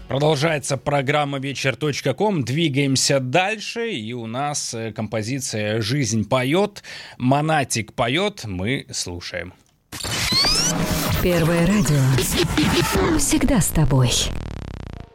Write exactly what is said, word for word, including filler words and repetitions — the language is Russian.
Продолжается программа вечер точка ком. Двигаемся дальше. И у нас композиция «Жизнь поет». Монатик поет. Мы слушаем. Первое радио. Всегда с тобой.